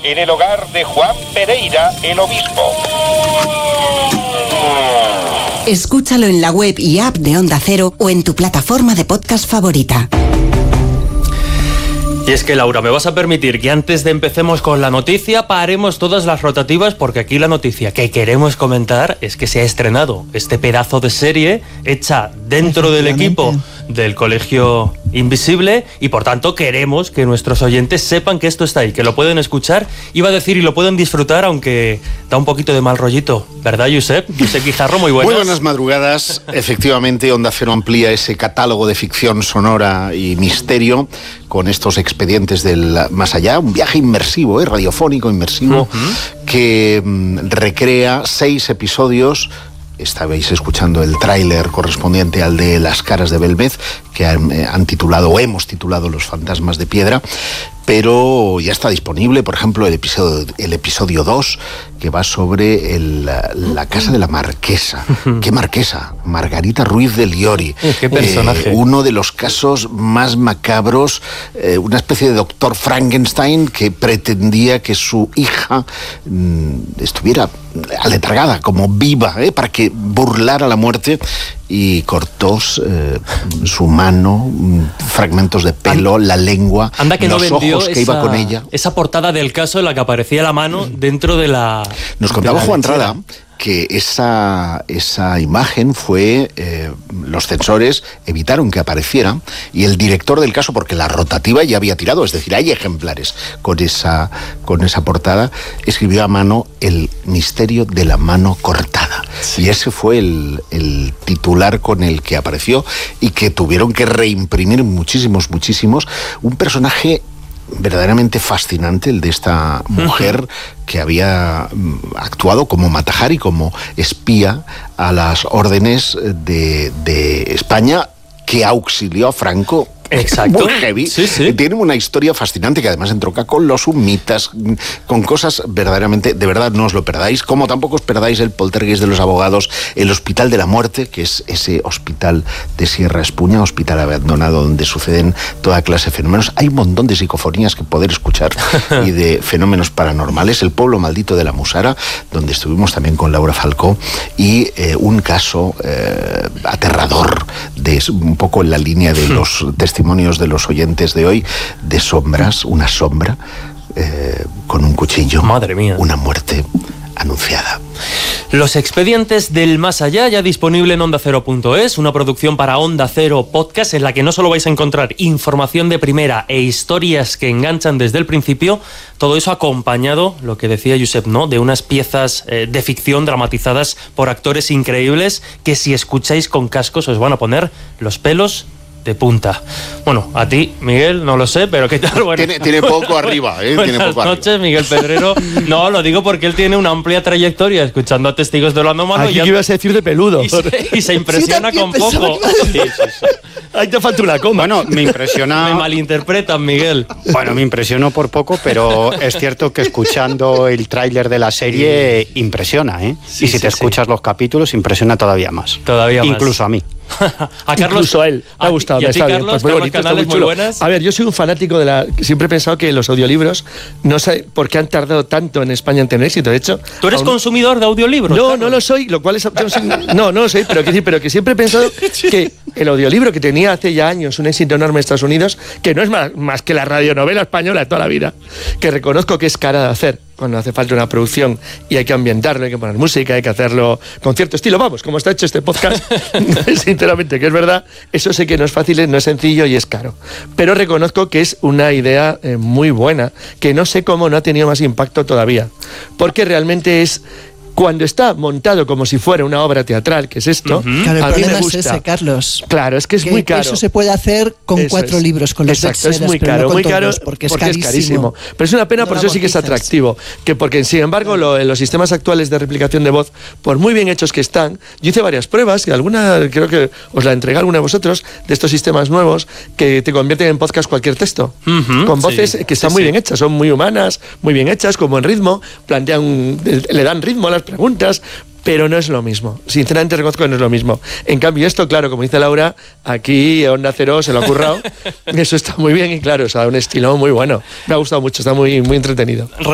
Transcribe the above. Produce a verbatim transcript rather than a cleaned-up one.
en el hogar de Juan Pereira, el obispo. Escúchalo en la web y app de Onda Cero o en tu plataforma de podcast favorita. Y es que, Laura, me vas a permitir que antes de empecemos con la noticia paremos todas las rotativas, porque aquí la noticia que queremos comentar es que se ha estrenado este pedazo de serie hecha dentro del equipo del Colegio Invisible y por tanto queremos que nuestros oyentes sepan que esto está ahí, que lo pueden escuchar, iba a decir, y lo pueden disfrutar, aunque da un poquito de mal rollito, ¿verdad, Josep? Josep Guijarro, muy buenas. Muy buenas madrugadas. Efectivamente, Onda Cero amplía ese catálogo de ficción sonora y misterio con estos expedientes del más allá, un viaje inmersivo, ¿eh? radiofónico inmersivo, uh-huh. que mm, recrea seis episodios. Estabais escuchando el tráiler correspondiente al de Las caras de Belmez, que han, eh, han titulado, o hemos titulado, Los fantasmas de piedra, pero ya está disponible, por ejemplo, el episodio el episodio dos, que va sobre el, la, la casa de la marquesa. ¿Qué marquesa? Margarita Ruiz de Liori. ¿Qué personaje? Eh, uno de los casos más macabros, eh, una especie de doctor Frankenstein que pretendía que su hija mmm, estuviera aletargada, como viva, ¿eh? para que burlara la muerte, y cortó eh, su mano, fragmentos de pelo, And, la lengua, anda que los no vendió ojos que esa, iba con ella. Esa portada del caso en la que aparecía la mano dentro de la... Nos contaba Juan Rada que esa, esa imagen fue, eh, los censores evitaron que apareciera, y el director del caso, porque la rotativa ya había tirado, es decir, hay ejemplares con esa, con esa portada, escribió a mano El misterio de la mano cortada. Sí. Y ese fue el, el titular con el que apareció y que tuvieron que reimprimir muchísimos, muchísimos. Un personaje verdaderamente fascinante, el de esta mujer uh-huh. que había actuado como Matajari, como espía a las órdenes de, de España, que auxilió a Franco. Exacto. Muy heavy. Sí, sí. Tiene una historia fascinante que además entronca con los humitas, con cosas verdaderamente, de verdad no os lo perdáis, como tampoco os perdáis el Poltergeist de los abogados, el Hospital de la Muerte, que es ese hospital de Sierra Espuña, hospital abandonado donde suceden toda clase de fenómenos. Hay un montón de psicofonías que poder escuchar y de fenómenos paranormales. El pueblo maldito de la Musara, donde estuvimos también con Laura Falcó, y eh, un caso eh, aterrador, de un poco en la línea de los testimonios testimonios de los oyentes de hoy, de sombras, una sombra eh, con un cuchillo. Madre mía. Una muerte anunciada. Los expedientes del más allá, ya disponible en onda cero punto es, una producción para Onda Cero Podcast, en la que no solo vais a encontrar información de primera e historias que enganchan desde el principio, todo eso acompañado, lo que decía Josep, ¿no?, de unas piezas eh, de ficción dramatizadas por actores increíbles que, si escucháis con cascos, os van a poner los pelos de punta. Bueno, a ti, Miguel, no lo sé, pero ¿qué tal? Bueno, tiene, tiene poco arriba, ¿eh? Buenas tiene poco noches, arriba. Miguel Pedrero. No, lo digo porque él tiene una amplia trayectoria escuchando a testigos de lo anómalo. Aquí y, que ibas a decir de peludo. Y se, y se impresiona sí, con poco. Sí, sí, sí. Ahí te falta una coma. Bueno, me impresiona... Me malinterpretan, Miguel. Bueno, me impresionó por poco, pero es cierto que escuchando el tráiler de la serie impresiona, ¿eh? Sí, y si sí, te sí. escuchas los capítulos, impresiona todavía más. Todavía más. Incluso a mí. A Carlos, Incluso a él. Me ha gustado. ¿Y a me ti, está bien. Carlos? Pues muy Carlos bonito, está Canales, muy muy chulo. buenas. A ver, yo soy un fanático de la... Siempre he pensado que los audiolibros, no sé por qué han tardado tanto en España en tener éxito. De hecho... ¿Tú eres aún... consumidor de audiolibros? No, Carlos? no lo soy, lo cual es... yo no, soy... no, no lo soy, pero que, pero que siempre he pensado que el audiolibro, que tenía hace ya años un éxito enorme en Estados Unidos, que no es más, más que la radionovela española de toda la vida, que reconozco que es cara de hacer cuando hace falta una producción y hay que ambientarlo, hay que poner música, hay que hacerlo con cierto estilo, vamos, como está hecho este podcast, sinceramente, que es verdad, eso sé que no es fácil, no es sencillo y es caro, pero reconozco que es una idea eh, muy buena, que no sé cómo no ha tenido más impacto todavía, porque realmente es... Cuando está montado como si fuera una obra teatral, que es esto, uh-huh. Claro, el a mí problema me gusta. Es ese, Carlos. Claro, es que es que muy caro. Eso se puede hacer con eso cuatro es. libros, con los Exacto, bestsellers, es muy pero caro, no con muy caro, todos, porque, es, porque carísimo. es carísimo. Pero es una pena, no por eso sí que es atractivo. Que porque, sin embargo, lo, los sistemas actuales de replicación de voz, por muy bien hechos que están, yo hice varias pruebas, y alguna, creo que os la entregué a alguna de vosotros, de estos sistemas nuevos, que te convierten en podcast cualquier texto. Uh-huh, con voces sí, que están sí, muy sí. bien hechas, son muy humanas, muy bien hechas, con buen ritmo, plantean, le dan ritmo a las preguntas, pero no es lo mismo. Sinceramente reconozco que no es lo mismo. En cambio esto, claro, como dice Laura, aquí Onda Cero se lo ha currado. Eso está muy bien y claro, o sea, un estilo muy bueno. Me ha gustado mucho, está muy, muy entretenido.